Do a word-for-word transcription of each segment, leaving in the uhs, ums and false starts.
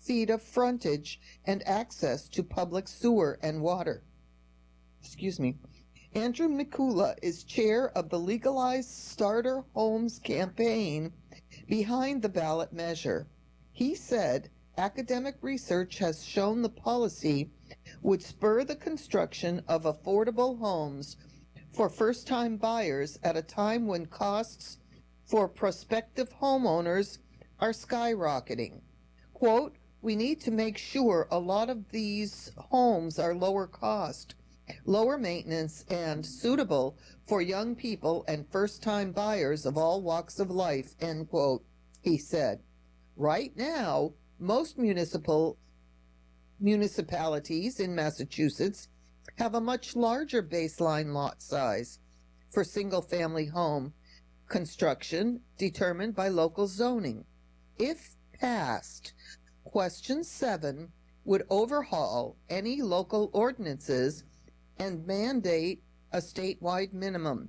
feet of frontage and access to public sewer and water. Excuse me. Andrew Mikula is chair of the Legalized Starter Homes campaign behind the ballot measure. He said academic research has shown the policy would spur the construction of affordable homes for first-time buyers at a time when costs for prospective homeowners are skyrocketing. Quote, "We need to make sure a lot of these homes are lower cost, lower maintenance, and suitable for young people and first-time buyers of all walks of life," end quote, he said. Right now, most municipal municipalities in Massachusetts have a much larger baseline lot size for single-family home construction determined by local zoning. If passed, question seven would overhaul any local ordinances and mandate a statewide minimum.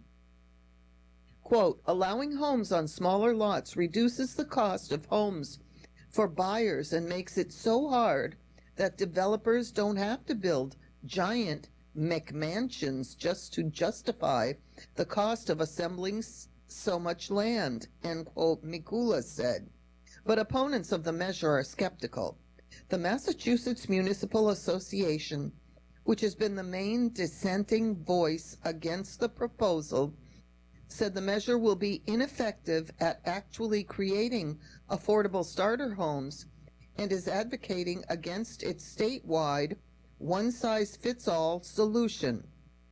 Quote, "Allowing homes on smaller lots reduces the cost of homes for buyers and makes it so hard that developers don't have to build giant McMansions just to justify the cost of assembling so much land," end quote, Mikula said. But opponents of the measure are skeptical. The Massachusetts Municipal Association, which has been the main dissenting voice against the proposal, said the measure will be ineffective at actually creating affordable starter homes and is advocating against its statewide one-size-fits-all solution.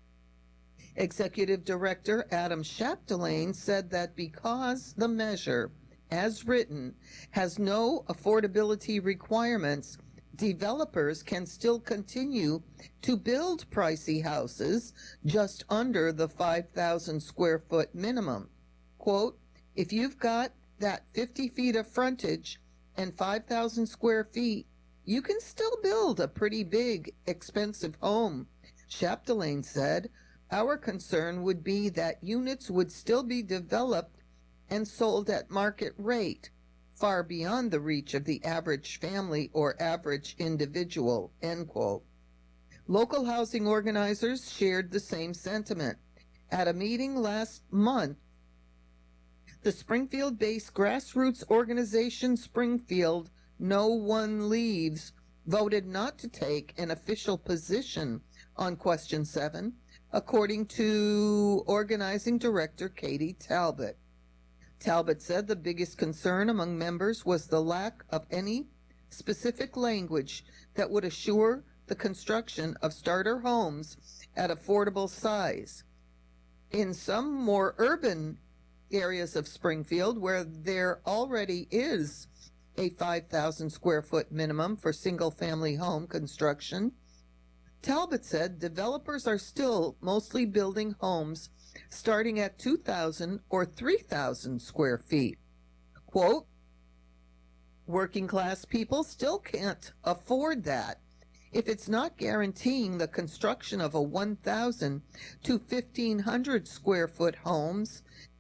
Executive Director Adam Chapdelaine said that because the measure, as written, has no affordability requirements, developers can still continue to build pricey houses just under the five thousand square foot minimum. Quote, "If you've got that fifty feet of frontage and five thousand square feet, you can still build a pretty big, expensive home," Chapdelaine said. "Our concern would be that units would still be developed and sold at market rate, far beyond the reach of the average family or average individual," end quote. Local housing organizers shared the same sentiment. At a meeting last month, the Springfield-based grassroots organization Springfield No One Leaves voted not to take an official position on question seven, according to organizing director Katie Talbot. Talbot said the biggest concern among members was the lack of any specific language that would assure the construction of starter homes at affordable size. In some more urban areas of Springfield, where there already is a five thousand square foot minimum for single-family home construction, Talbot said developers are still mostly building homes starting at two thousand or three thousand square feet. Quote, "Working class people still can't afford that. If it's not guaranteeing the construction of a one thousand to fifteen hundred square foot homes,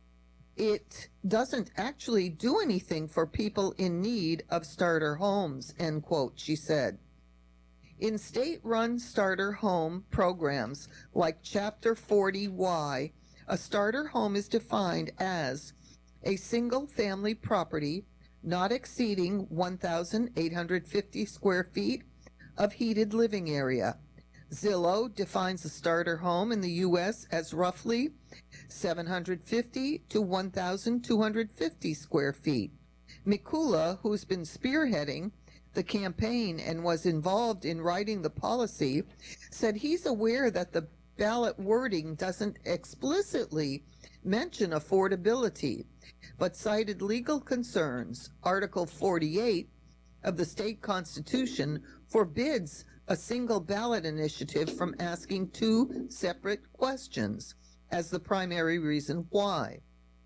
it doesn't actually do anything for people in need of starter homes," end quote, she said. In state-run starter home programs like Chapter forty Y, a starter home is defined as a single-family property not exceeding one thousand eight hundred fifty square feet of heated living area. Zillow defines a starter home in the U S as roughly seven hundred fifty to one thousand two hundred fifty square feet. Mikula, who's been spearheading the campaign and was involved in writing the policy, said he's aware that the ballot wording doesn't explicitly mention affordability, but cited legal concerns. Article forty-eight of the state constitution forbids a single ballot initiative from asking two separate questions as the primary reason why.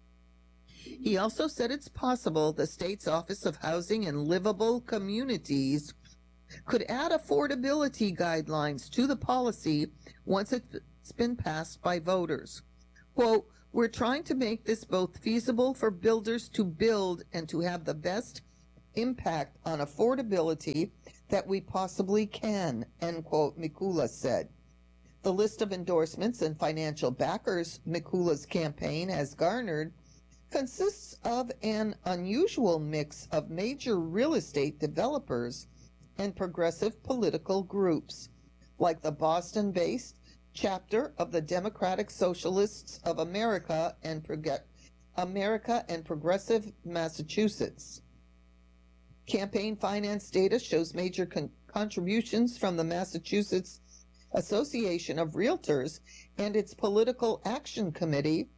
He also said it's possible the state's Office of Housing and Livable Communities could add affordability guidelines to the policy once it's been passed by voters. Quote, "We're trying to make this both feasible for builders to build and to have the best impact on affordability that we possibly can, end quote, Mikula said. The list of endorsements and financial backers Mikula's campaign has garnered consists of an unusual mix of major real estate developers and progressive political groups, like the Boston-based chapter of the Democratic Socialists of America and Prog- America and Progressive Massachusetts. Campaign finance data shows major con- contributions from the Massachusetts Association of Realtors and its Political Action Committee,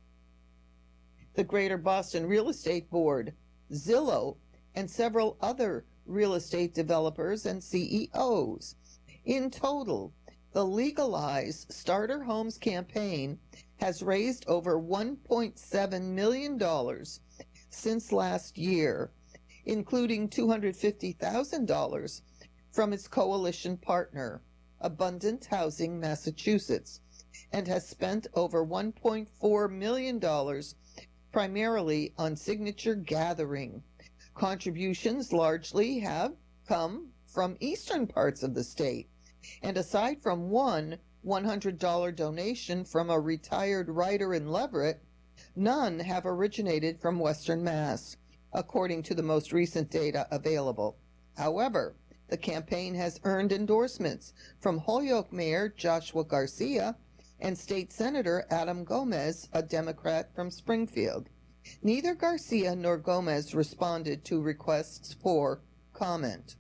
the Greater Boston Real Estate Board, Zillow, and several other real estate developers and C E Os. In total, the Legalize Starter Homes campaign has raised over one point seven million dollars since last year, including two hundred fifty thousand dollars from its coalition partner, Abundant Housing Massachusetts, and has spent over one point four million dollars primarily on signature gathering. Contributions largely have come from eastern parts of the state, and aside from one one hundred dollars donation from a retired writer in Leverett, none have originated from Western Mass, according to the most recent data available. However, the campaign has earned endorsements from Holyoke Mayor Joshua Garcia and State Senator Adam Gomez, a Democrat from Springfield. Neither Garcia nor Gomez responded to requests for comment.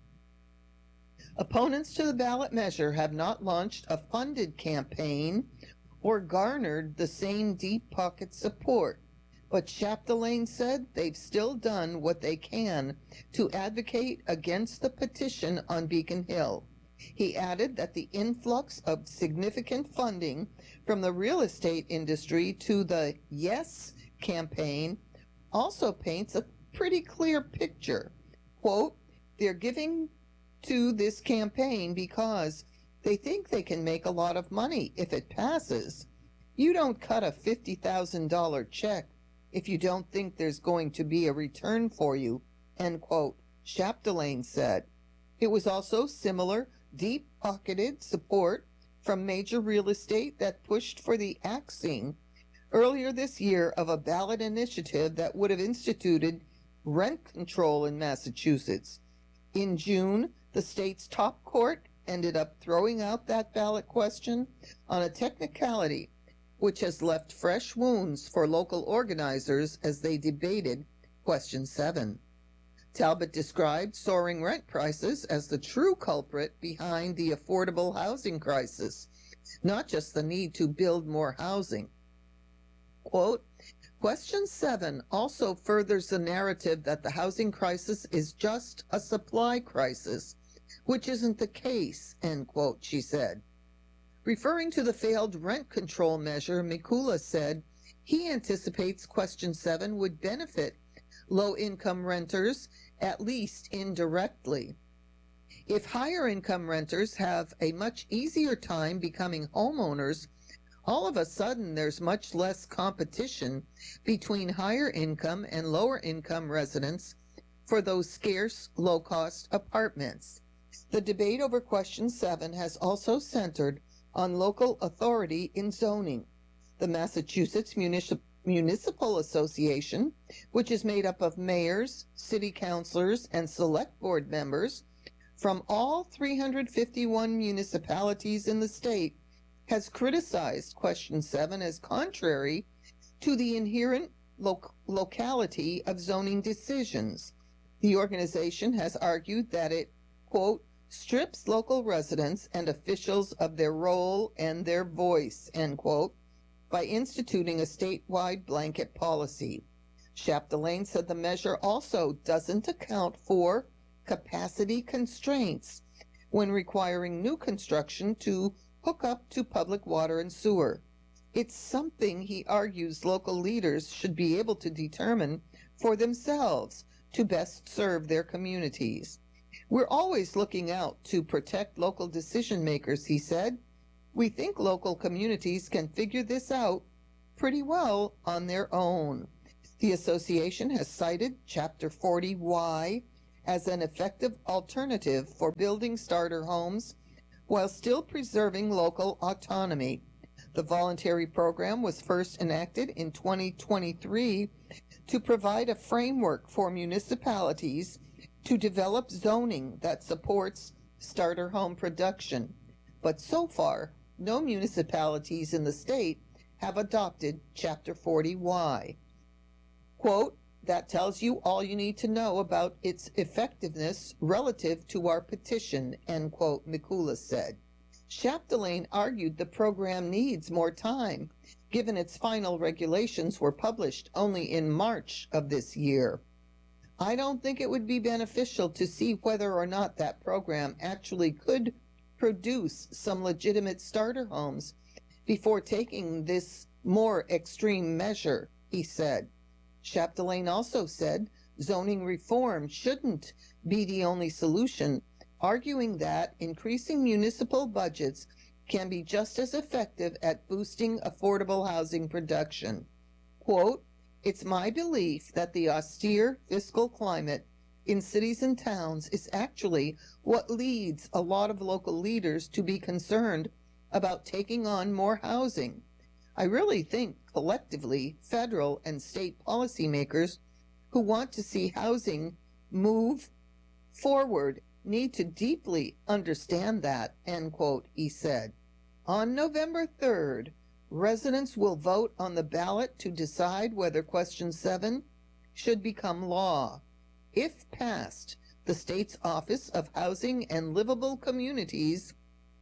Opponents to the ballot measure have not launched a funded campaign or garnered the same deep pocket support, but Chapdelaine said they've still done what they can to advocate against the petition on Beacon Hill. He added that the influx of significant funding from the real estate industry to the Yes campaign also paints a pretty clear picture. Quote, they're giving to this campaign because they think they can make a lot of money if it passes. You don't cut a fifty thousand dollars check if you don't think there's going to be a return for you, end quote, Chapdelaine said. It was also similar deep-pocketed support from major real estate that pushed for the axing earlier this year of a ballot initiative that would have instituted rent control in Massachusetts. In June, the state's top court ended up throwing out that ballot question on a technicality, which has left fresh wounds for local organizers as they debated Question seven. Talbot described soaring rent prices as the true culprit behind the affordable housing crisis, not just the need to build more housing. Quote, Question seven also furthers the narrative that the housing crisis is just a supply crisis, which isn't the case, end quote, she said. Referring to the failed rent control measure, Mikula said he anticipates Question seven would benefit low-income renters, at least indirectly. If higher-income renters have a much easier time becoming homeowners, all of a sudden there's much less competition between higher-income and lower-income residents for those scarce, low-cost apartments. The debate over Question seven has also centered on local authority in zoning. The Massachusetts Municipal Municipal Association, which is made up of mayors, city councilors, and select board members from all three hundred fifty-one municipalities in the state, has criticized Question seven as contrary to the inherent lo- locality of zoning decisions. The organization has argued that it, quote, strips local residents and officials of their role and their voice, end quote, by instituting a statewide blanket policy. Chapdelaine said the measure also doesn't account for capacity constraints when requiring new construction to hook up to public water and sewer. It's something he argues local leaders should be able to determine for themselves to best serve their communities. We're always looking out to protect local decision makers, he said. We think local communities can figure this out pretty well on their own. The association has cited Chapter forty Y as an effective alternative for building starter homes while still preserving local autonomy. The voluntary program was first enacted in twenty twenty-three to provide a framework for municipalities to develop zoning that supports starter home production. But so far, no municipalities in the state have adopted Chapter forty Y. Quote, that tells you all you need to know about its effectiveness relative to our petition, end quote, Mikula said. Chapdelaine argued the program needs more time, given its final regulations were published only in March of this year. I don't think it would be beneficial to see whether or not that program actually could produce some legitimate starter homes before taking this more extreme measure, he said. Chapdelaine also said zoning reform shouldn't be the only solution, arguing that increasing municipal budgets can be just as effective at boosting affordable housing production. Quote, it's my belief that the austere fiscal climate in cities and towns is actually what leads a lot of local leaders to be concerned about taking on more housing. I really think collectively, federal and state policymakers who want to see housing move forward need to deeply understand that, end quote, he said. On November third, residents will vote on the ballot to decide whether Question seven should become law. If passed, the state's Office of Housing and Livable Communities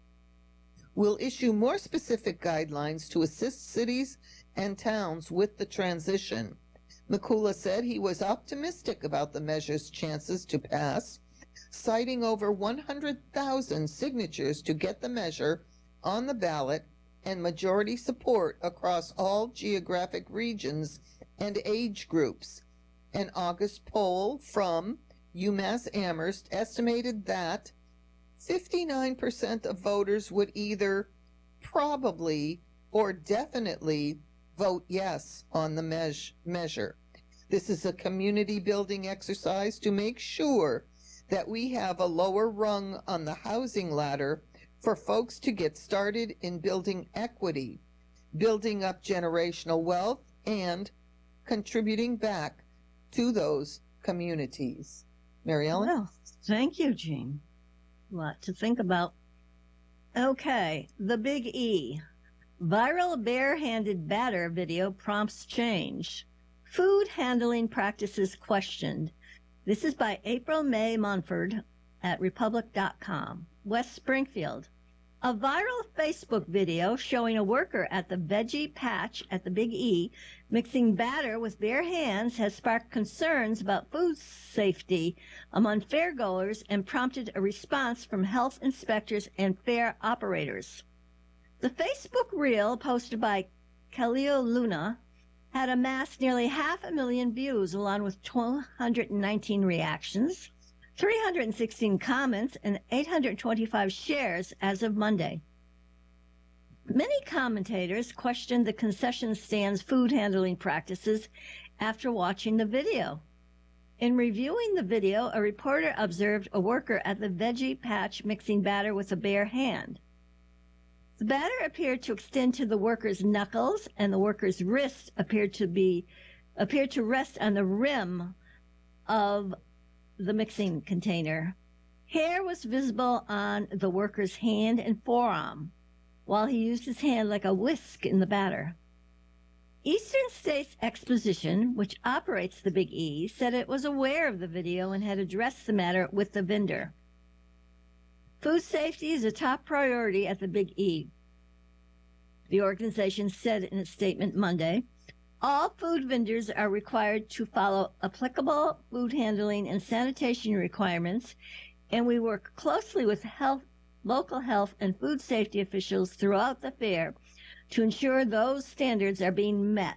will issue more specific guidelines to assist cities and towns with the transition. Mikula said he was optimistic about the measure's chances to pass, citing over one hundred thousand signatures to get the measure on the ballot and majority support across all geographic regions and age groups. An August poll from UMass Amherst estimated that fifty-nine percent of voters would either probably or definitely vote yes on the meas- measure. This is a community building exercise to make sure that we have a lower rung on the housing ladder for folks to get started in building equity, building up generational wealth, and contributing back to those communities. Mary Ellen? Well, thank you, Jean. A lot to think about. Okay, the Big E. Viral barehanded batter video prompts change. Food handling practices questioned. This is by April May Munford at Republic dot com. West Springfield. A viral Facebook video showing a worker at the Veggie Patch at the Big E mixing batter with bare hands has sparked concerns about food safety among fairgoers and prompted a response from health inspectors and fair operators. The Facebook reel posted by Kaleo Luna had amassed nearly half a million views along with two hundred nineteen reactions, three hundred sixteen comments, and eight hundred twenty-five shares as of Monday. Many commentators questioned the concession stand's food handling practices after watching the video. In reviewing the video, a reporter observed a worker at the Veggie Patch mixing batter with a bare hand. The batter appeared to extend to the worker's knuckles, and the worker's wrist appeared to be appeared to rest on the rim of the mixing container. Hair was visible on the worker's hand and forearm, while he used his hand like a whisk in the batter. Eastern States Exposition, which operates the Big E, said it was aware of the video and had addressed the matter with the vendor. Food safety is a top priority at the Big E, the organization said in its statement Monday. All food vendors are required to follow applicable food handling and sanitation requirements, and we work closely with health, local health and food safety officials throughout the fair to ensure those standards are being met.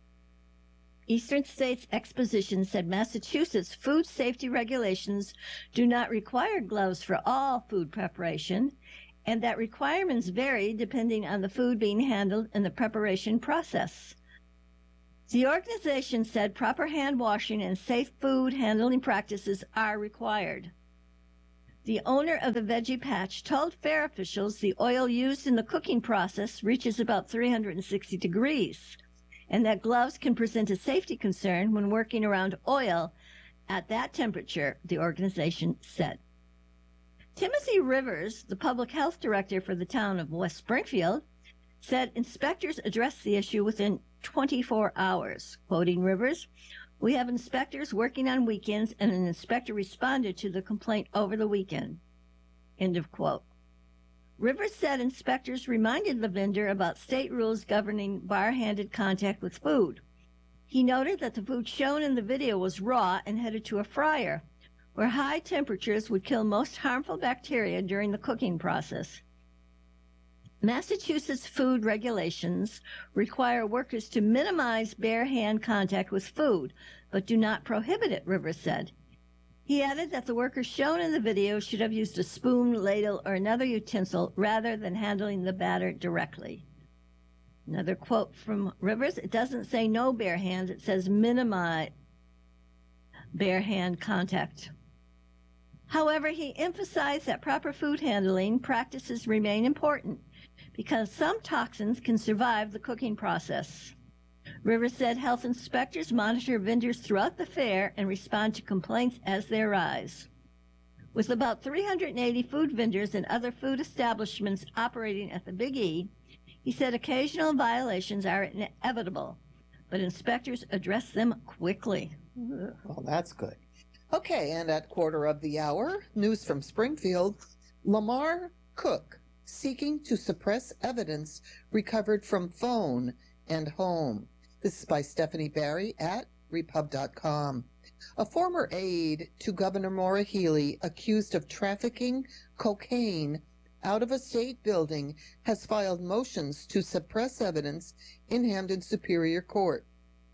Eastern States Exposition said Massachusetts food safety regulations do not require gloves for all food preparation, and that requirements vary depending on the food being handled in the preparation process. The organization said proper hand washing and safe food handling practices are required. The owner of the Veggie Patch told fair officials the oil used in the cooking process reaches about three hundred sixty degrees, and that gloves can present a safety concern when working around oil at that temperature, the organization said. Timothy Rivers, the public health director for the town of West Springfield, said inspectors addressed the issue within twenty-four hours. Quoting Rivers, "We have inspectors working on weekends, and an inspector responded to the complaint over the weekend." End of quote. Rivers said inspectors reminded the vendor about state rules governing bare-handed contact with food. He noted that the food shown in the video was raw and headed to a fryer, where high temperatures would kill most harmful bacteria during the cooking process. Massachusetts food regulations require workers to minimize bare hand contact with food, but do not prohibit it, Rivers said. He added that the workers shown in the video should have used a spoon, ladle, or another utensil rather than handling the batter directly. Another quote from Rivers, it doesn't say no bare hands, it says minimize bare hand contact. However, he emphasized that proper food handling practices remain important because some toxins can survive the cooking process. Rivers said health inspectors monitor vendors throughout the fair and respond to complaints as they arise. With about three hundred eighty food vendors and other food establishments operating at the Big E, he said occasional violations are inevitable, but inspectors address them quickly. Well, that's good. Okay, and at quarter of the hour, news from Springfield, Lamar Cook seeking to suppress evidence recovered from phone and home. This is by Stephanie Barry at repub dot com. A former aide to Governor Maura Healey accused of trafficking cocaine out of a state building has filed motions to suppress evidence in Hampden Superior Court.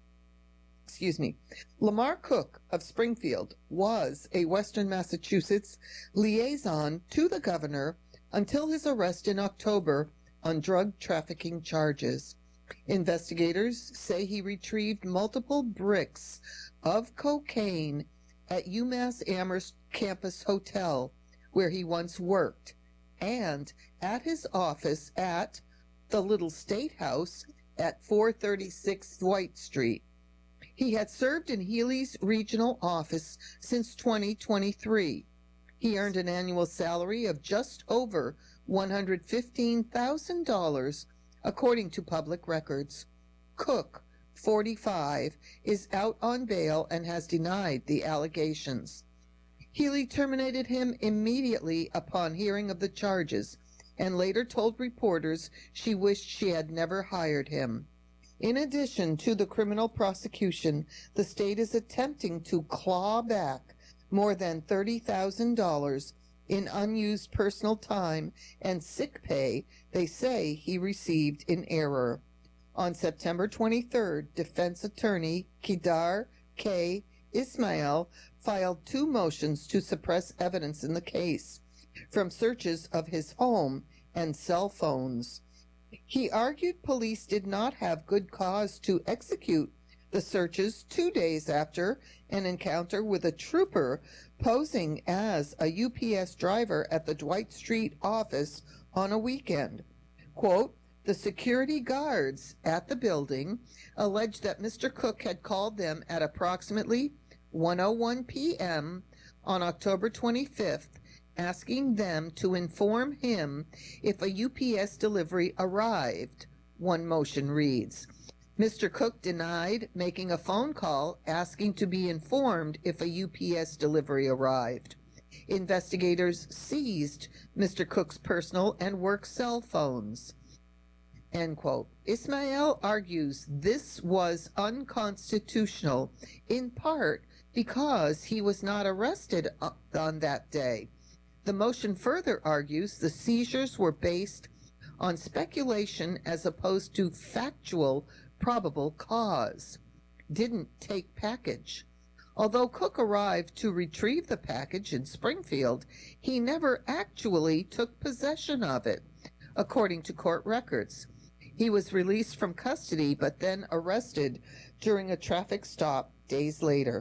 Excuse me. Lamar Cook of Springfield was a Western Massachusetts liaison to the governor until his arrest in October on drug trafficking charges. Investigators say he retrieved multiple bricks of cocaine at UMass Amherst Campus Hotel, where he once worked, and at his office at the Little State House at four thirty-six Dwight Street. He had served in Healey's regional office since twenty twenty-three. He earned an annual salary of just over one hundred fifteen thousand dollars, according to public records. Cook, forty-five, is out on bail and has denied the allegations. Healey terminated him immediately upon hearing of the charges and later told reporters she wished she had never hired him. In addition to the criminal prosecution, the state is attempting to claw back more than thirty thousand dollars in unused personal time and sick pay they say he received in error. On September twenty-third, defense attorney Kedar K. Ismail filed two motions to suppress evidence in the case from searches of his home and cell phones. He argued police did not have good cause to execute the searches two days after an encounter with a trooper posing as a U P S driver at the Dwight Street office on a weekend. Quote, the security guards at the building alleged that Mister Cook had called them at approximately one oh one p.m. on October twenty-fifth, asking them to inform him if a U P S delivery arrived, one motion reads. Mister Cook denied making a phone call asking to be informed if a U P S delivery arrived. Investigators seized Mister Cook's personal and work cell phones. End quote. Ismail argues this was unconstitutional, in part because he was not arrested on that day. The motion further argues the seizures were based on speculation as opposed to factual probable cause. Didn't take package. Although Cook arrived to retrieve the package in Springfield, he never actually took possession of it, according to court records. He was released from custody but then arrested during a traffic stop days later.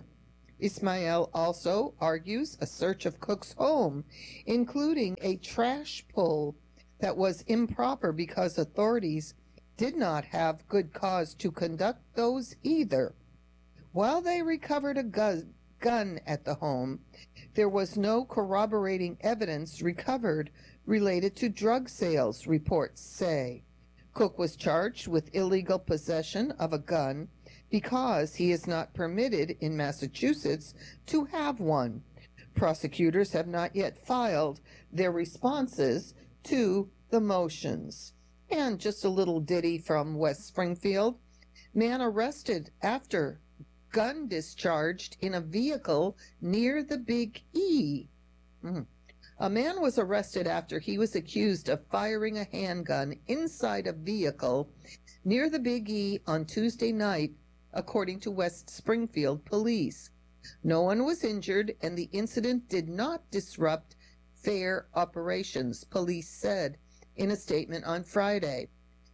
Ismail also argues a search of Cook's home, including a trash pull, that was improper because authorities did not have good cause to conduct those either. While they recovered a gun, gun at the home, there was no corroborating evidence recovered related to drug sales, reports say. Cook was charged with illegal possession of a gun because he is not permitted in Massachusetts to have one. Prosecutors have not yet filed their responses to the motions. And just a little ditty from West Springfield. Man arrested after gun discharged in a vehicle near the Big E. Mm. A man was arrested after he was accused of firing a handgun inside a vehicle near the Big E on Tuesday night, according to West Springfield police. No one was injured, and the incident did not disrupt fair operations, police said in a statement on Friday.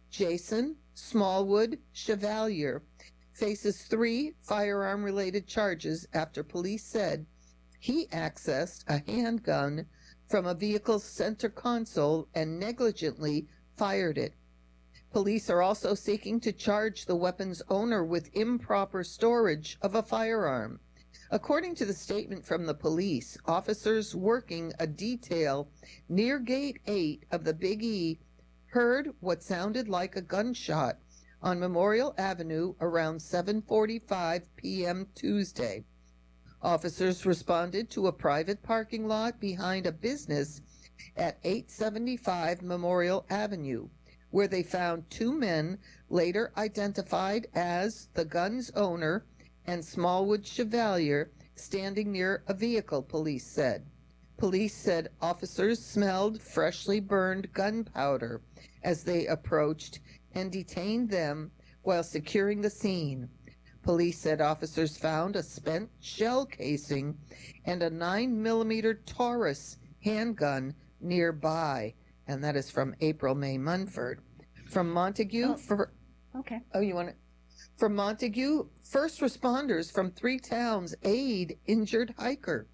Jason Smallwood Chevalier faces three firearm-related charges after police said he accessed a handgun from a vehicle's center console and negligently fired it. Police are also seeking to charge the weapon's owner with improper storage of a firearm. According to the statement from the police, officers working a detail near Gate eight of the Big E heard what sounded like a gunshot on Memorial Avenue around seven forty-five p.m. Tuesday. Officers responded to a private parking lot behind a business at eight seventy-five Memorial Avenue, where they found two men later identified as the gun's owner and Smallwood Chevalier standing near a vehicle, police said. Police said officers smelled freshly burned gunpowder as they approached and detained them while securing the scene. Police said officers found a spent shell casing and a nine millimeter Taurus handgun nearby, and that is from April May Munford. From Montague, Oh, for okay. oh, you want to? From Montague, first responders from three towns aid injured hiker.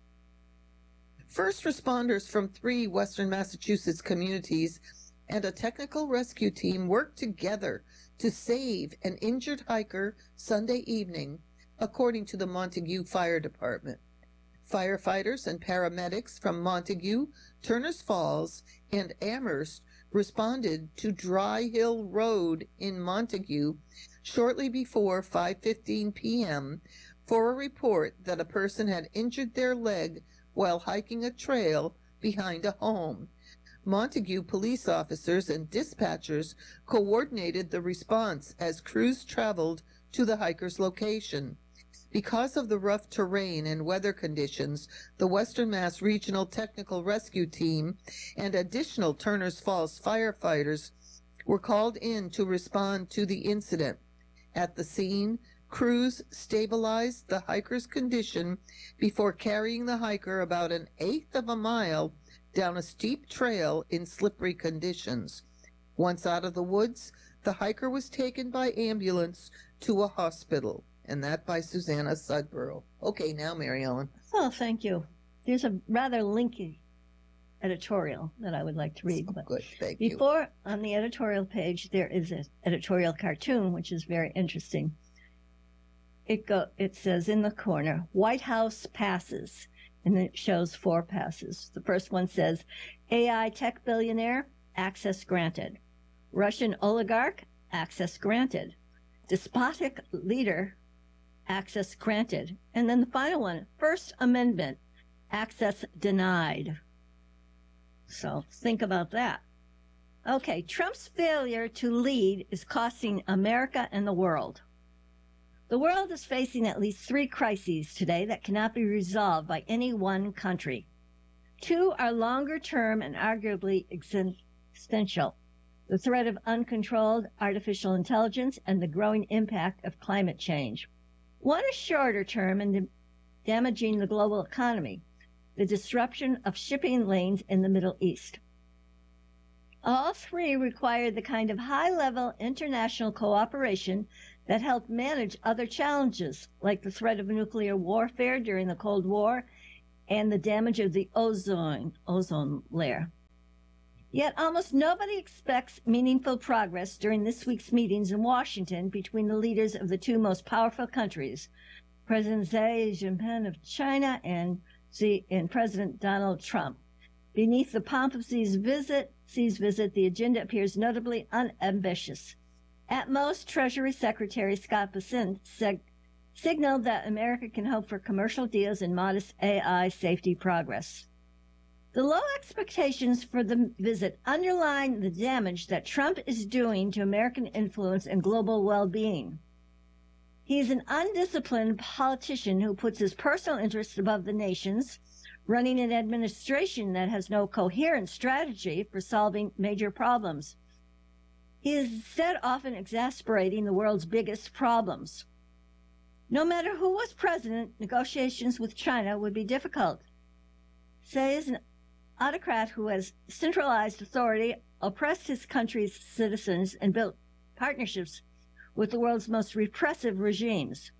First responders from three Western Massachusetts communities and a technical rescue team worked together to save an injured hiker Sunday evening, according to the Montague Fire Department. Firefighters and paramedics from Montague, Turners Falls, and Amherst responded to Dry Hill Road in Montague shortly before five fifteen p.m. for a report that a person had injured their leg while hiking a trail behind a home. Montague police officers and dispatchers coordinated the response as crews traveled to the hiker's location. Because of the rough terrain and weather conditions, the Western Mass Regional Technical Rescue Team and additional Turners Falls firefighters were called in to respond to the incident. At the scene, crews stabilized the hiker's condition before carrying the hiker about an eighth of a mile down a steep trail in slippery conditions. Once out of the woods, the hiker was taken by ambulance to a hospital. And that by Susanna Sudborough. Okay, now, Mary Ellen. Oh, thank you. There's a rather lengthy editorial that I would like to read. Oh, but good, thank before, you. on the editorial page, there is an editorial cartoon, which is very interesting. It go. It says in the corner, White House passes, and it shows four passes. The first one says, A I tech billionaire, access granted. Russian oligarch, access granted. Despotic leader, access granted. And then the final one, First Amendment, access denied. So think about that. Okay, Trump's failure to lead is costing America and the world. The world is facing at least three crises today that cannot be resolved by any one country. Two are longer term and arguably existential: the threat of uncontrolled artificial intelligence and the growing impact of climate change. One is shorter term and damaging the global economy: the disruption of shipping lanes in the Middle East. All three required the kind of high-level international cooperation that helped manage other challenges, like the threat of nuclear warfare during the Cold War and the damage of the ozone, ozone layer. Yet almost nobody expects meaningful progress during this week's meetings in Washington between the leaders of the two most powerful countries, President Xi Jinping of China and, Xi, and President Donald Trump. Beneath the pomp of Xi's visit, Xi's visit, the agenda appears notably unambitious. At most, Treasury Secretary Scott Bessent seg- signaled that America can hope for commercial deals and modest A I safety progress. The low expectations for the visit underline the damage that Trump is doing to American influence and global well-being. He is an undisciplined politician who puts his personal interests above the nation's, running an administration that has no coherent strategy for solving major problems. He is instead often exasperating the world's biggest problems. No matter who was president, negotiations with China would be difficult. Xi is an autocrat who has centralized authority, oppressed his country's citizens, and built partnerships with the world's most repressive regimes.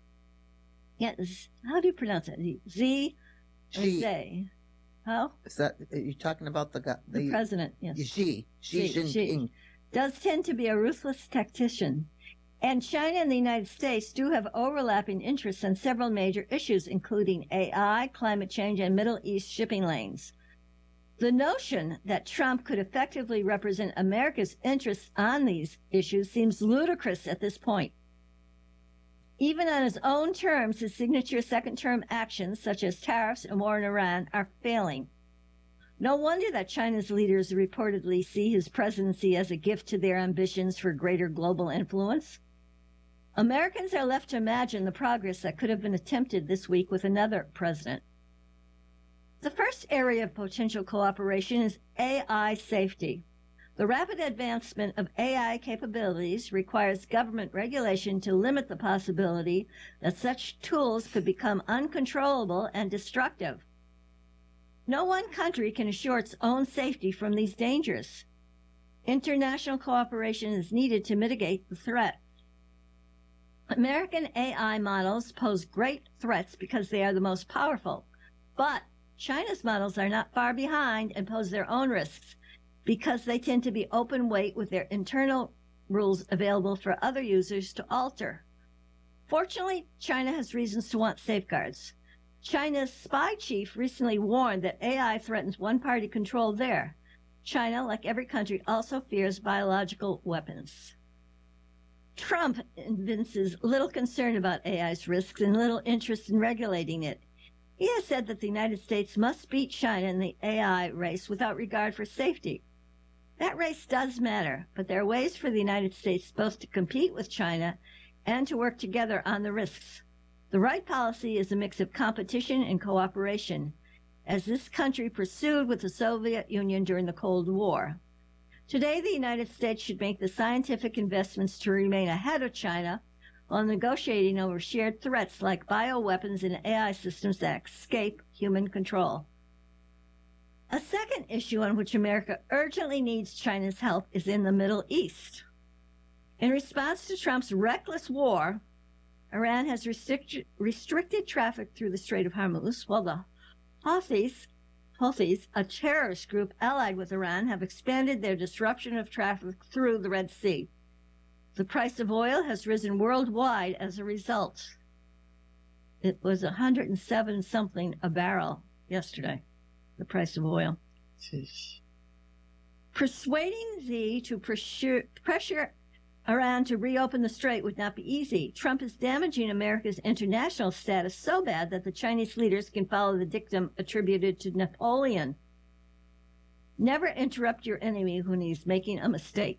Yes, how do you pronounce it? Xi or Xi? How? Is that, are you talking about the guy? The, the president, yes. Xi. Xi Jinping. Does tend to be a ruthless tactician. And China and the United States do have overlapping interests on several major issues, including A I, climate change, and Middle East shipping lanes. The notion that Trump could effectively represent America's interests on these issues seems ludicrous at this point. Even on his own terms, his signature second-term actions, such as tariffs and war in Iran, are failing. No wonder that China's leaders reportedly see his presidency as a gift to their ambitions for greater global influence. Americans are left to imagine the progress that could have been attempted this week with another president. The first area of potential cooperation is A I safety. The rapid advancement of A I capabilities requires government regulation to limit the possibility that such tools could become uncontrollable and destructive. No one country can assure its own safety from these dangers. International cooperation is needed to mitigate the threat. American A I models pose great threats because they are the most powerful, but China's models are not far behind and pose their own risks because they tend to be open weight with their internal rules available for other users to alter. Fortunately, China has reasons to want safeguards. China's spy chief recently warned that A I threatens one-party control there. China, like every country, also fears biological weapons. Trump evinces little concern about A I's risks and little interest in regulating it. He has said that the United States must beat China in the A I race without regard for safety. That race does matter, but there are ways for the United States both to compete with China and to work together on the risks. The right policy is a mix of competition and cooperation, as this country pursued with the Soviet Union during the Cold War. Today, the United States should make the scientific investments to remain ahead of China while negotiating over shared threats like bioweapons and A I systems that escape human control. A second issue on which America urgently needs China's help is in the Middle East. In response to Trump's reckless war, Iran has restrict, restricted traffic through the Strait of Hormuz, while the Houthis, Houthis, a terrorist group allied with Iran, have expanded their disruption of traffic through the Red Sea. The price of oil has risen worldwide as a result. It was one hundred seven something a barrel yesterday, the price of oil. Jeez. Persuading Xi to pressure, pressure Iran to reopen the strait would not be easy. Trump is damaging America's international status so bad that the Chinese leaders can follow the dictum attributed to Napoleon. Never interrupt your enemy when he's making a mistake.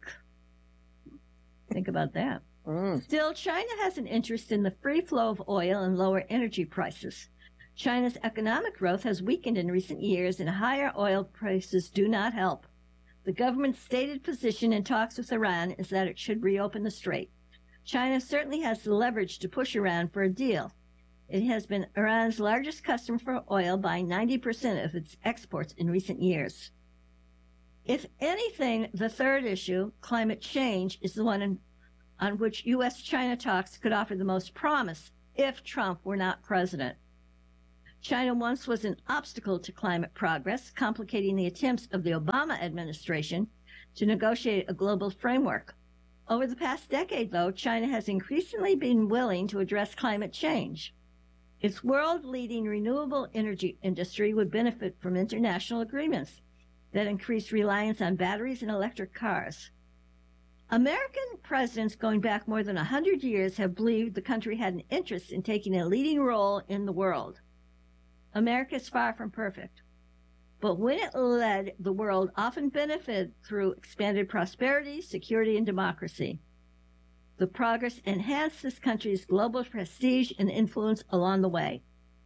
Think about that. Mm. Still, China has an interest in the free flow of oil and lower energy prices. China's economic growth has weakened in recent years, and higher oil prices do not help. The government's stated position in talks with Iran is that it should reopen the strait. China certainly has the leverage to push Iran for a deal. It has been Iran's largest customer for oil, buying ninety percent of its exports in recent years. If anything, the third issue, climate change, is the one in, on which U S China talks could offer the most promise if Trump were not president. China once was an obstacle to climate progress, complicating the attempts of the Obama administration to negotiate a global framework. Over the past decade, though, China has increasingly been willing to address climate change. Its world-leading renewable energy industry would benefit from international agreements that increase reliance on batteries and electric cars. American presidents going back more than one hundred years have believed the country had an interest in taking a leading role in the world. America is far from perfect, but when it led, the world often benefited through expanded prosperity, security, and democracy. The progress enhanced this country's global prestige and influence along the way.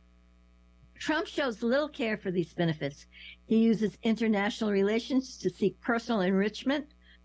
Trump shows little care for these benefits. He uses international relations to seek personal enrichment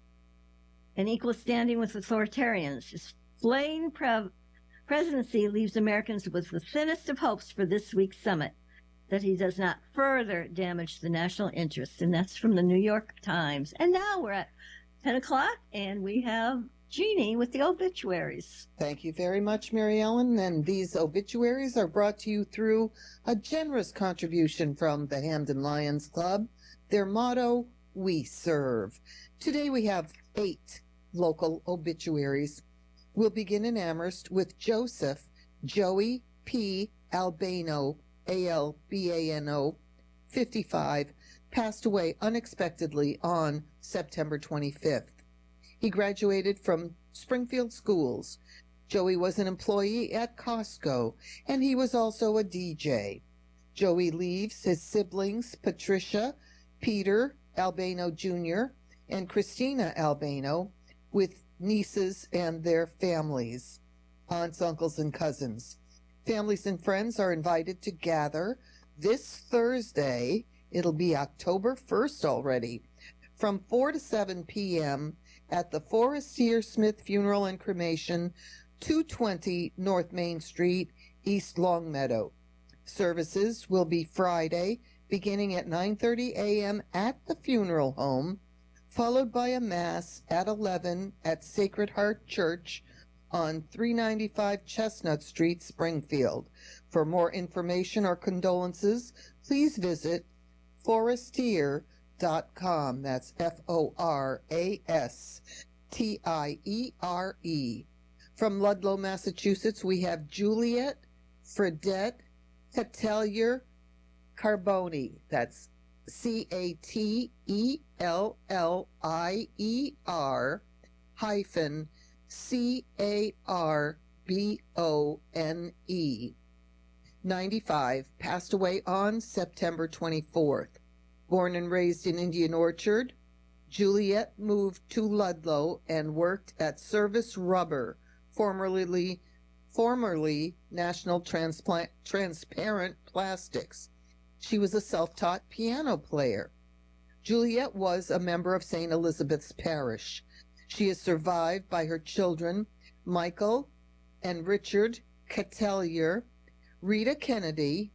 and equal standing with authoritarians. His flaying pre- presidency leaves Americans with the thinnest of hopes for this week's summit, that he does not further damage the national interest. And that's from the New York Times. And now we're at ten o'clock, and we have Jeannie with the obituaries. Thank you very much, Mary Ellen. And these obituaries are brought to you through a generous contribution from the Hamden Lions Club. Their motto, "We serve." Today we have eight local obituaries. We'll begin in Amherst with Joseph Joey P. Albano, A L B A N O, fifty-five, passed away unexpectedly on September twenty-fifth. He graduated from Springfield Schools. Joey was an employee at Costco, and he was also a D J. Joey leaves his siblings, Patricia, Peter Albano Junior, and Christina Albano, with nieces and their families, aunts, uncles, and cousins. Families and friends are invited to gather this Thursday. It'll be October first already, from four to seven p.m. at the Forestier Smith Funeral and Cremation, two twenty North Main Street, East Longmeadow. Services will be Friday, beginning at nine thirty a.m. at the funeral home, followed by a Mass at eleven at Sacred Heart Church on three ninety-five Chestnut Street, Springfield. For more information or condolences, please visit forestier dot com. That's F O R A S T I E R E. From Ludlow, Massachusetts, we have Juliet Fredette Catelier Carboni. That's C A T E L L I E R hyphen C A R B O N E. ninety-five, passed away on September twenty-fourth. Born and raised in Indian Orchard, Juliet moved to Ludlow and worked at Service Rubber, formerly formerly National Transplant, Transparent Plastics. She was a self-taught piano player. Juliet was a member of Saint Elizabeth's Parish. She is survived by her children, Michael and Richard Catelier, Rita Kennedy,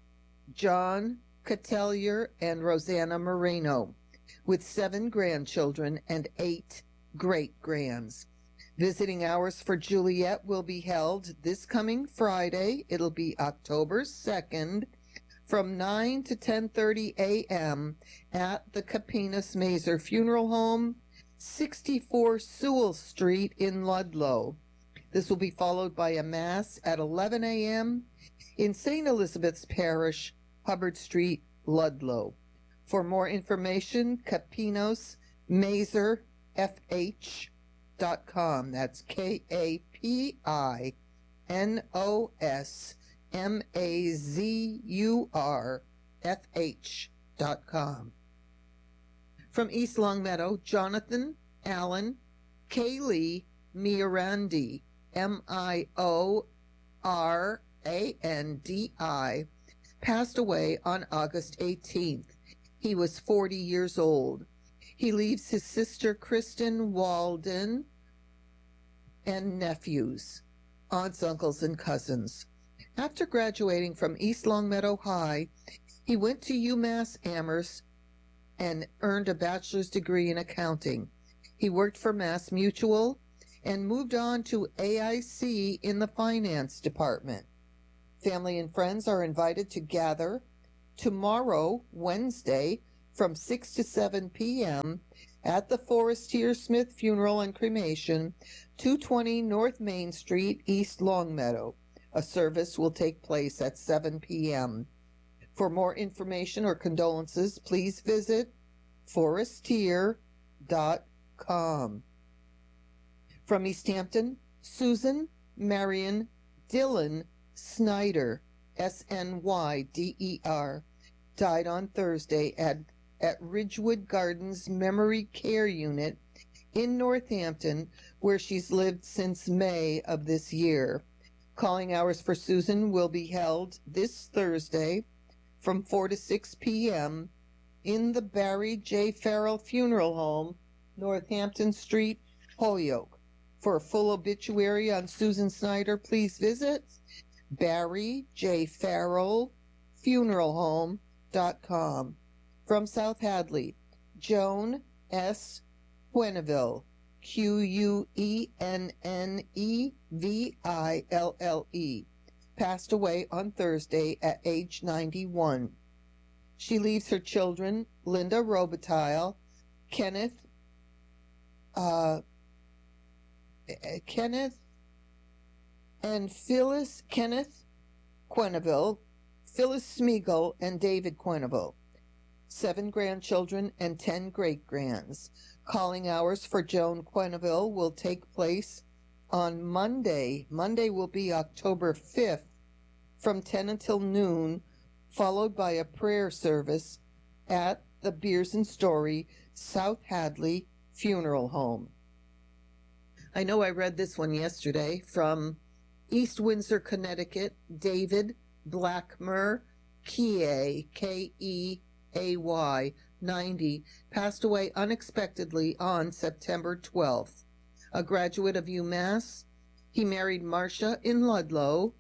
John Catelier, and Rosanna Moreno, with seven grandchildren and eight great-grands. Visiting hours for Juliet will be held this coming Friday. It'll be October second, from nine to ten thirty a.m. at the Capinas Mazer Funeral Home, sixty-four Sewell Street in Ludlow. This will be followed by a Mass at eleven a.m. in Saint Elizabeth's Parish, Hubbard Street, Ludlow. For more information, Capinos Mazer F H dot com. That's K A P I N O S M A Z U R F H dot com. From East Longmeadow, Jonathan Allen Kaylee Miorandi, M I O R A N D I, passed away on August eighteenth. He was forty years old. He leaves his sister Kristen Walden and nephews, aunts, uncles, and cousins. After graduating from East Longmeadow High, he went to UMass Amherst and earned a bachelor's degree in accounting. He worked for Mass Mutual and moved on to A I C in the finance department. Family and friends are invited to gather tomorrow, Wednesday, from six to seven p.m. at the Forestier Smith Funeral and Cremation, two twenty North Main Street, East Longmeadow. A service will take place at seven p.m. For more information or condolences, please visit forestier dot com. From East Hampton, Susan Marion Dillon Snyder, S N Y D E R, died on Thursday at, at Ridgewood Gardens Memory Care Unit in Northampton, where she's lived since May of this year. Calling hours for Susan will be held this Thursday from four to six p.m. in the Barry J. Farrell Funeral Home, Northampton Street, Holyoke. For a full obituary on Susan Snyder, please visit Barry J. Farrell Funeral Home dot com. From South Hadley, Joan S. Quenneville, Q U E N N E V I L L E, passed away on Thursday at age ninety-one. She leaves her children, Linda Robitaille, Kenneth, uh, Kenneth and Phyllis, Kenneth Quenneville, Phyllis Smeagol, and David Quenneville. Seven grandchildren and ten great-grands. Calling hours for Joan Quenneville will take place on Monday. Monday will be October fifth from ten until noon, followed by a prayer service at the Beers and Story South Hadley Funeral Home. I know I read this one yesterday from East Windsor, Connecticut. David Blackmer Keay, K E A Y, ninety, passed away unexpectedly on September twelfth. A graduate of UMass, he married Marcia in Ludlow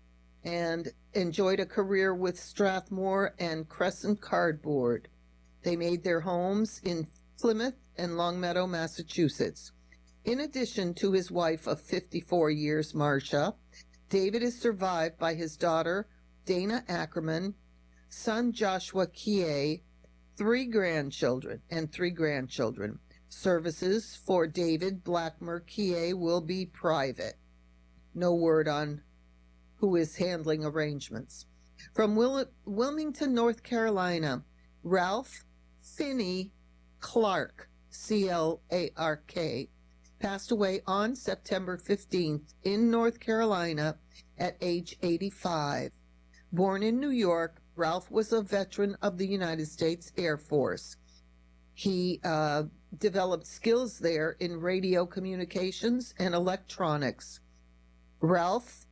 and enjoyed a career with Strathmore and Crescent Cardboard. They made their homes in Plymouth and Longmeadow, Massachusetts. In addition to his wife of fifty-four years, Marcia, David is survived by his daughter, Dana Ackerman, son Joshua Keay, three grandchildren, and three grandchildren. Services for David Blackmer Keay will be private. No word on who is handling arrangements. From Wil- Wilmington, North Carolina, Ralph Finney Clark, C L A R K, passed away on September fifteenth in North Carolina at age eighty-five. Born in New York, Ralph was a veteran of the United States Air Force. He uh, developed skills there in radio communications and electronics. Ralph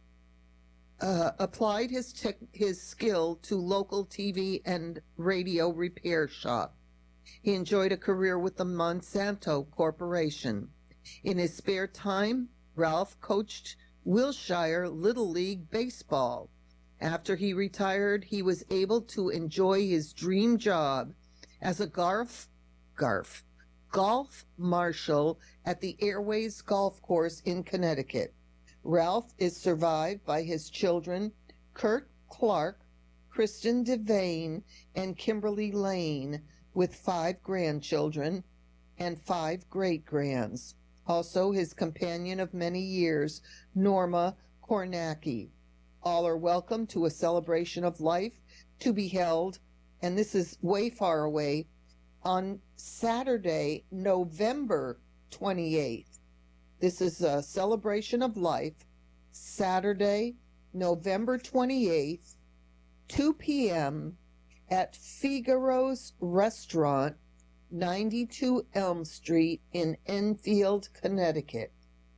uh, applied his, tech, his skill to local T V and radio repair shop. He enjoyed a career with the Monsanto Corporation. In his spare time, Ralph coached Wilshire Little League Baseball. After he retired, he was able to enjoy his dream job as a golf, golf, golf marshal at the Airways Golf Course in Connecticut. Ralph is survived by his children, Kurt Clark, Kristen Devane, and Kimberly Lane, with five grandchildren and five great-grands. Also his companion of many years, Norma Kornacki. All are welcome to a celebration of life to be held, and this is way far away, on Saturday, November twenty-eighth. This is a celebration of life, Saturday, November twenty-eighth, two p.m. at Figaro's Restaurant, ninety-two Elm Street in Enfield, Connecticut.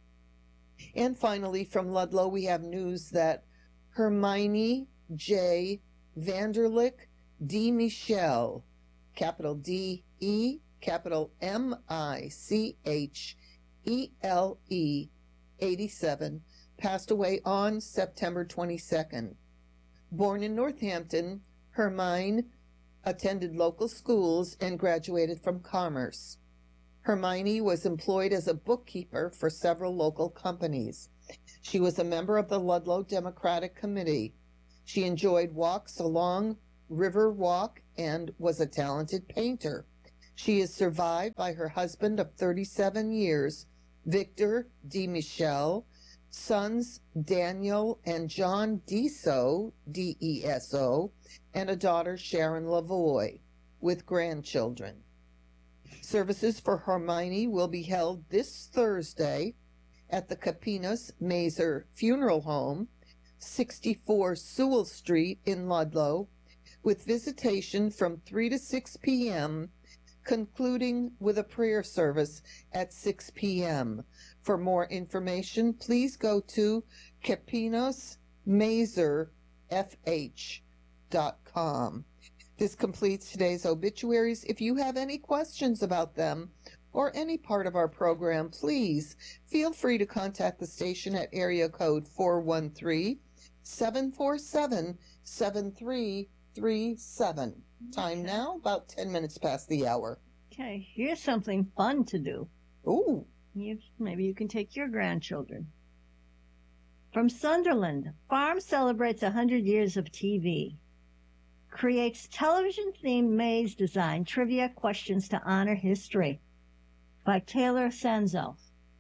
And finally, from Ludlow, we have news that Hermione J. Vanderlick D. Michelle, capital D E, capital M I C H E L E, eighty-seven, passed away on September twenty-second. Born in Northampton, Hermine attended local schools, and graduated from Commerce. Hermione was employed as a bookkeeper for several local companies. She was a member of the Ludlow Democratic Committee. She enjoyed walks along River Walk and was a talented painter. She is survived by her husband of thirty-seven years, Victor D. Michel, sons Daniel and John Deso, D E S O, and a daughter, Sharon Lavoie, with grandchildren. Services for Hermione will be held this Thursday at the Capinas Mazer Funeral Home, sixty-four Sewell Street in Ludlow, with visitation from three to six p.m., concluding with a prayer service at six p.m. For more information, please go to capinas mazer f h dot com. This completes today's obituaries. If you have any questions about them or any part of our program, please feel free to contact the station at area code four one three, seven four seven, seven three three seven. Time Okay. now, about ten minutes past the hour. Okay, here's something fun to do. Ooh. You, maybe you can take your grandchildren. From Sunderland, Farm celebrates one hundred years of T V. Creates television-themed maze design trivia questions to honor history. By Taylor Sanzel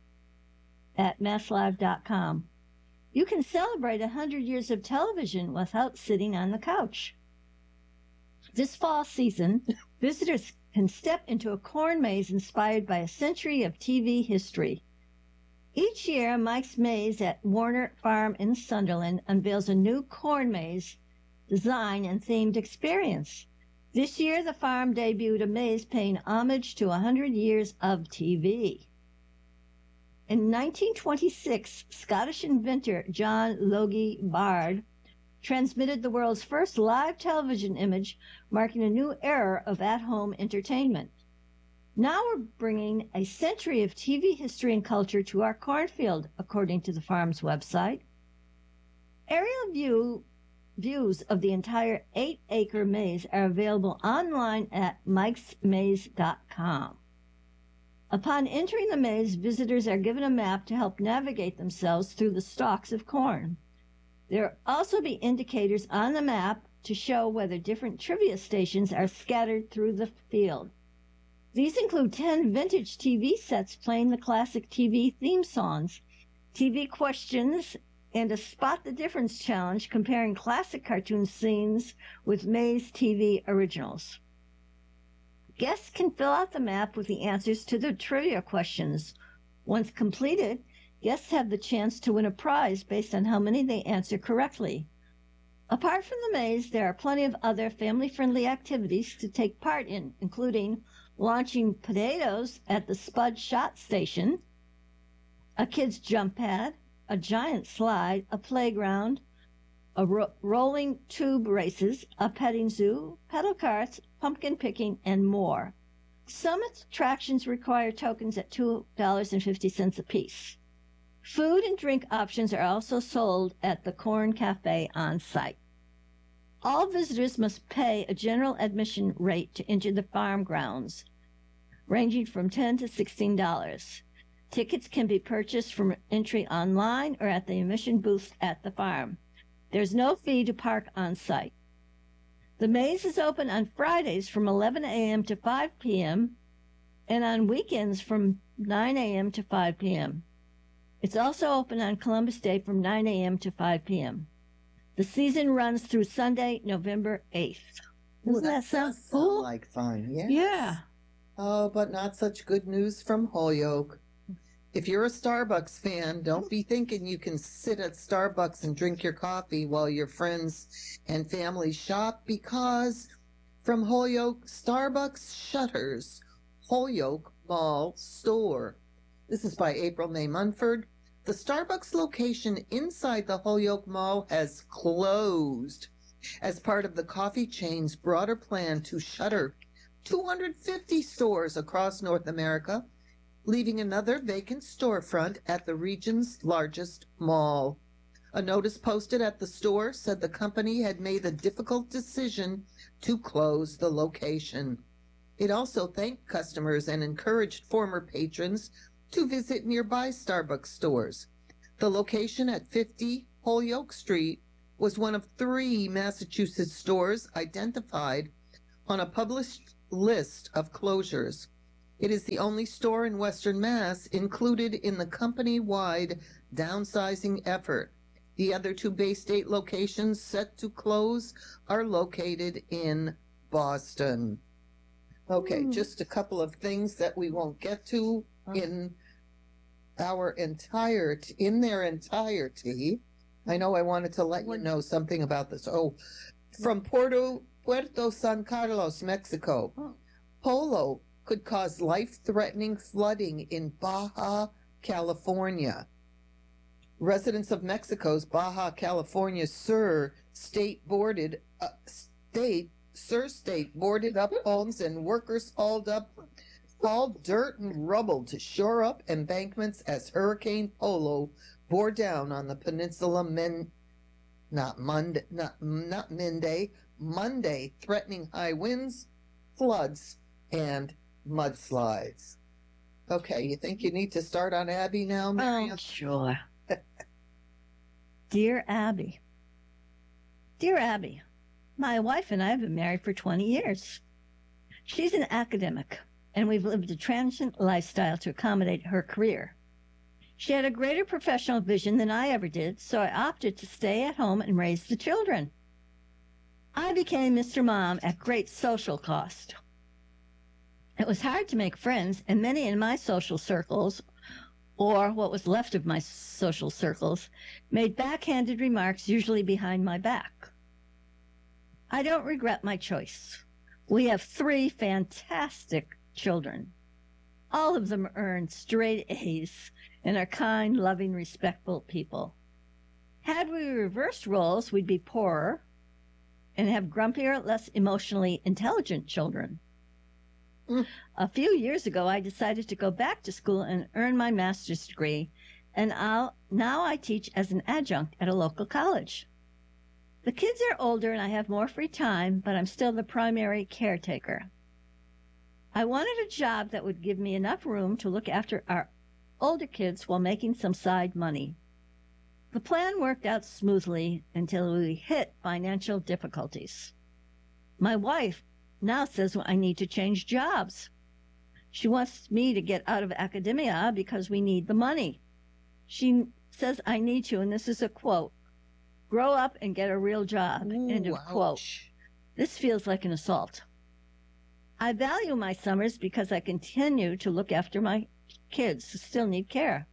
at mass live dot com. You can celebrate one hundred years of television without sitting on the couch. This fall season, visitors can step into a corn maze inspired by a century of T V history. Each year, Mike's Maze at Warner Farm in Sunderland unveils a new corn maze design and themed experience. This year, the farm debuted a maze paying homage to one hundred years of T V. In nineteen twenty-six, Scottish inventor John Logie Bard transmitted the world's first live television image, marking a new era of at-home entertainment. Now we're bringing a century of T V history and culture to our cornfield, according to the farm's website. Aerial view, views of the entire eight-acre maze are available online at mikes maze dot com. Upon entering the maze, visitors are given a map to help navigate themselves through the stalks of corn. There will also be indicators on the map to show whether different trivia stations are scattered through the field. These include ten vintage T V sets playing the classic T V theme songs, T V questions, and a Spot the Difference challenge comparing classic cartoon scenes with Maze T V originals. Guests can fill out the map with the answers to the trivia questions. Once completed, guests have the chance to win a prize based on how many they answer correctly. Apart from the maze, there are plenty of other family-friendly activities to take part in, including launching potatoes at the Spud Shot Station, a kids' jump pad, a giant slide, a playground, a ro- rolling tube races, a petting zoo, pedal carts, pumpkin picking, and more. Some attractions require tokens at two dollars and fifty cents apiece. Food and drink options are also sold at the Corn Cafe on site. All visitors must pay a general admission rate to enter the farm grounds, ranging from ten dollars to sixteen dollars. Tickets can be purchased from entry online or at the admission booth at the farm. There's no fee to park on site. The maze is open on Fridays from eleven a.m. to five p.m. and on weekends from nine a.m. to five p.m. It's also open on Columbus Day from nine a.m. to five p.m. The season runs through Sunday, November eighth. Doesn't that sound does cool? like fun, yes. Yeah. Oh, but not such good news from Holyoke. If you're a Starbucks fan, don't be thinking you can sit at Starbucks and drink your coffee while your friends and family shop, because from Holyoke, Starbucks shutters Holyoke Mall store. This is by April May Munford. The Starbucks location inside the Holyoke Mall has closed as part of the coffee chain's broader plan to shutter two hundred fifty stores across North America, leaving another vacant storefront at the region's largest mall. A notice posted at the store said the company had made the difficult decision to close the location. It also thanked customers and encouraged former patrons to visit nearby Starbucks stores. The location at fifty Holyoke Street was one of three Massachusetts stores identified on a published list of closures. It is the only store in Western Mass included in the company-wide downsizing effort. The other two Bay State locations set to close are located in Boston. Okay, Mm. just a couple of things that we won't get to in our entire in their entirety. I know I wanted to let you know something about this. Oh, from Puerto Puerto San Carlos, Mexico. Oh. Polo could cause life-threatening flooding in Baja California. Residents of Mexico's Baja California Sur state boarded uh, state Sur state boarded up homes, and workers hauled up hauled dirt and rubble to shore up embankments as Hurricane Polo bore down on the peninsula men, not Monday, not not Monday, Monday, threatening high winds, floods, and mudslides. Okay, you think you need to start on Abby now, Miriam? Oh, sure. Dear Abby. Dear Abby, my wife and I have been married for twenty years. She's an academic, and we've lived a transient lifestyle to accommodate her career. She had a greater professional vision than I ever did, so I opted to stay at home and raise the children. I became Mister Mom at great social cost. It was hard to make friends, and many in my social circles, or what was left of my social circles, made backhanded remarks, usually behind my back. I don't regret my choice. We have three fantastic children. All of them earn straight A's and are kind, loving, respectful people. Had we reversed roles, we'd be poorer and have grumpier, less emotionally intelligent children. Mm. A few years ago, I decided to go back to school and earn my master's degree, and I'll, now I teach as an adjunct at a local college. The kids are older and I have more free time, but I'm still the primary caretaker. I wanted a job that would give me enough room to look after our older kids while making some side money. The plan worked out smoothly until we hit financial difficulties. My wife now says I need to change jobs. She wants me to get out of academia because we need the money. She says I need to, and this is a quote, grow up and get a real job, Ooh, end of quote. ouch. This feels like an assault. I value my summers because I continue to look after my kids who still need care.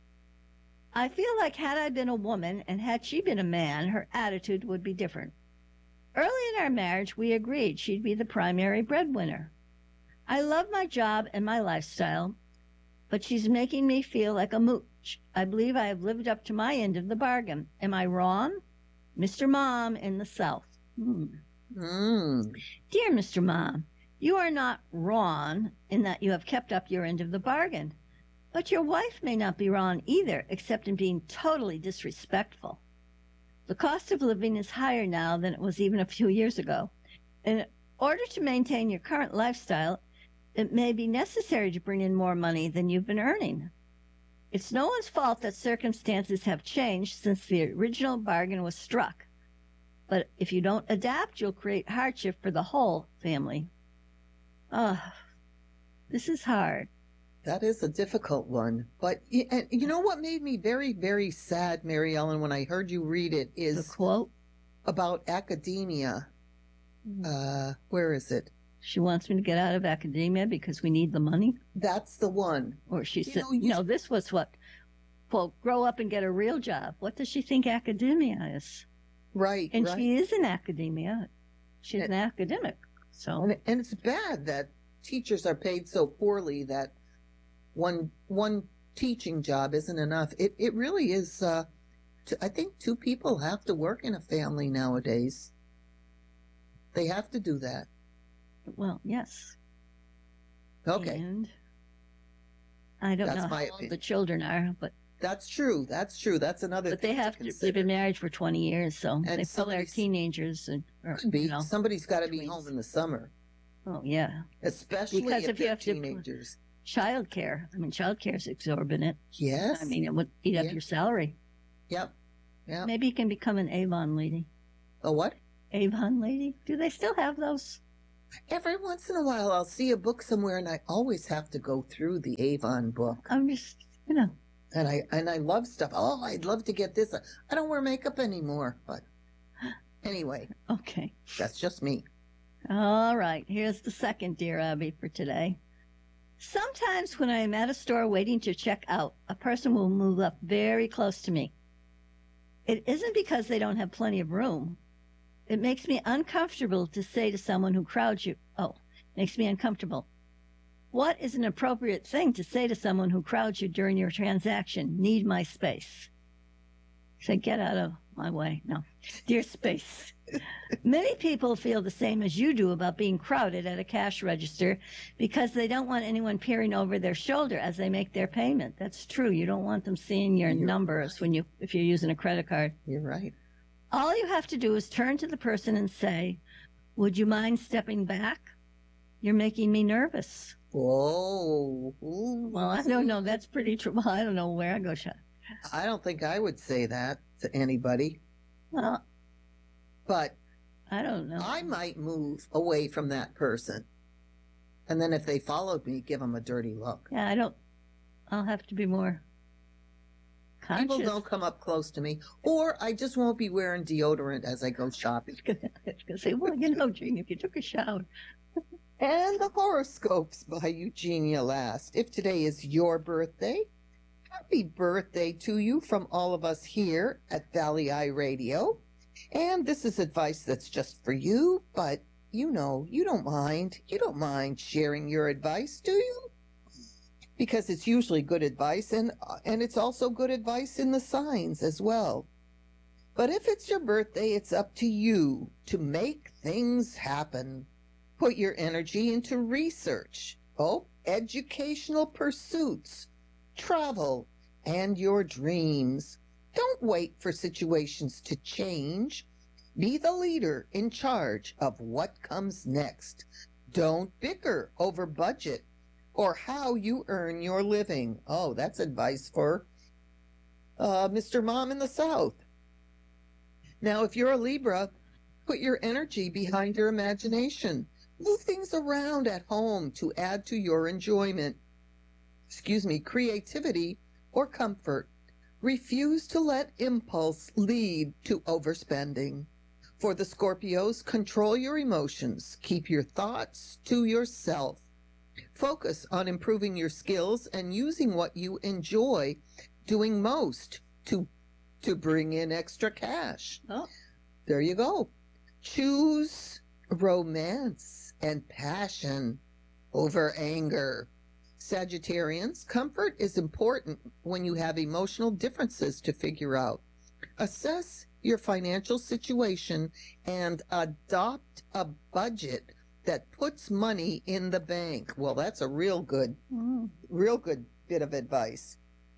I feel like had I been a woman and had she been a man, her attitude would be different. Early in our marriage, we agreed she'd be the primary breadwinner. I love my job and my lifestyle, but she's making me feel like a mooch. I believe I have lived up to my end of the bargain. Am I wrong? Mister Mom in the South. Hmm. Mm. Dear Mister Mom, you are not wrong in that you have kept up your end of the bargain, but your wife may not be wrong either, except in being totally disrespectful. The cost of living is higher now than it was even a few years ago. In order to maintain your current lifestyle, it may be necessary to bring in more money than you've been earning. It's no one's fault that circumstances have changed since the original bargain was struck. But if you don't adapt, you'll create hardship for the whole family. Ah, this is hard. That is a difficult one. But y- and you know what made me very, very sad, Mary Ellen, when I heard you read it The is quote, about academia. Uh, where is it? she wants me to get out of academia because we need the money. That's the one. Or she You said, know, you- no, this was what, quote, grow up and get a real job. What does she think academia is? Right, And right. she is in academia. She's And- an academic. So, And, and it's bad that teachers are paid so poorly that one one teaching job isn't enough. It it really is. Uh, t- I think two people have to work in a family nowadays. They have to do that. well, yes. Okay. And I don't That's know my how old the opinion. children are, but That's true. That's true. That's another But thing they have to to, they've consider. been married for twenty years, so And they probably are somebody's- teenagers. And, or, Could be. You know, Somebody's got to be tweens. home in the summer, Oh, yeah. especially Because if, if you they're have to pl- teenagers. Childcare. I mean, childcare is exorbitant. Yes. I mean, it would eat up Yeah. your salary. Yep. Yep. Maybe you can become an Avon lady. A what? Avon lady? Do they still have those? Every once in a while, I'll see a book somewhere, and I always have to go through the Avon book. I'm just, you know. And I and I love stuff. Oh, I'd love to get this. I don't wear makeup anymore, but anyway, Okay. that's just me. All right. Here's the second Dear Abby for today. Sometimes when I am at a store waiting to check out, a person will move up very close to me. It isn't because they don't have plenty of room. It makes me uncomfortable to say to someone who crowds you, oh, makes me uncomfortable. What is an appropriate thing to say to someone who crowds you during your transaction? Need my space. Say, get out of my way. No, dear space. Many people feel the same as you do about being crowded at a cash register because they don't want anyone peering over their shoulder as they make their payment. That's true. You don't want them seeing your You're numbers right. when you if you're using a credit card. You're right. All you have to do is turn to the person and say, would you mind stepping back? You're making me nervous. Whoa. Ooh. Well, I don't know. That's pretty true. Well, I don't know where I go shop. I don't think I would say that to anybody, Well, but I don't know. I might move away from that person. And then if they followed me, give them a dirty look. Yeah, I don't. I'll have to be more conscious. People don't come up close to me, or I just won't be wearing deodorant as I go shopping. I was going to say, well, you know, Gene, if you took a shower. And the horoscopes by Eugenia Last. If today is your birthday, happy birthday to you from all of us here at Valley Eye Radio. And this is advice that's just for you, but you know, you don't mind. You don't mind sharing your advice, do you? Because it's usually good advice, and and it's also good advice in the signs as well. But if it's your birthday, it's up to you to make things happen. Put your energy into research, oh, educational pursuits, travel, and your dreams. Don't wait for situations to change. Be the leader in charge of what comes next. Don't bicker over budget or how you earn your living. Oh, that's advice for uh, Mister Mom in the South. Now, if you're a Libra, put your energy behind your imagination. Move things around at home to add to your enjoyment. Excuse me, creativity or comfort. Refuse to let impulse lead to overspending. For the Scorpios, control your emotions. Keep your thoughts to yourself. Focus on improving your skills and using what you enjoy doing most to to bring in extra cash. Oh. There you go. Choose romance and passion over anger. Sagittarians, comfort is important when you have emotional differences to figure out. Assess your financial situation and adopt a budget that puts money in the bank. Well, that's a real good, Mm. real good bit of advice.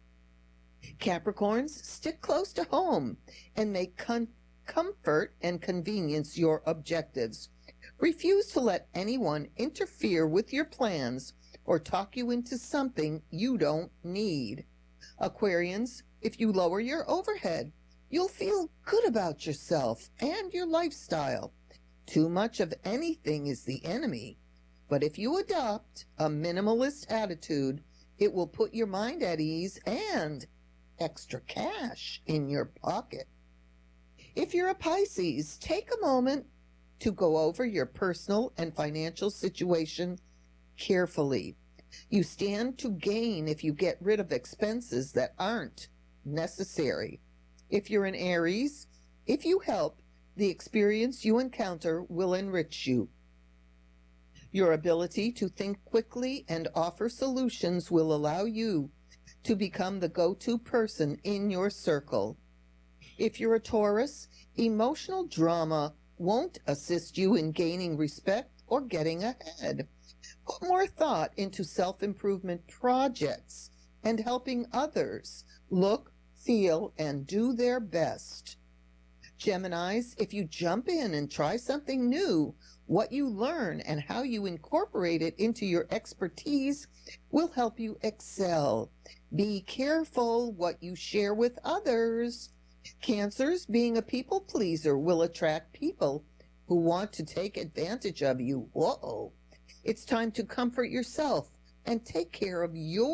Capricorns, stick close to home and make con- comfort and convenience your objectives. Refuse to let anyone interfere with your plans or talk you into something you don't need. Aquarians, if you lower your overhead, you'll feel good about yourself and your lifestyle. Too much of anything is the enemy, but if you adopt a minimalist attitude, it will put your mind at ease and extra cash in your pocket. If you're a Pisces, take a moment to go over your personal and financial situation carefully. You stand to gain if you get rid of expenses that aren't necessary. If you're an Aries, if you help, the experience you encounter will enrich you. Your ability to think quickly and offer solutions will allow you to become the go-to person in your circle. If you're a Taurus, emotional drama won't assist you in gaining respect or getting ahead. Put more thought into self-improvement projects and helping others look, feel, and do their best. Geminis, if you jump in and try something new, what you learn and how you incorporate it into your expertise will help you excel. Be careful what you share with others. Cancers, being a people pleaser will attract people who want to take advantage of you. Uh-oh. It's time to comfort yourself and take care of your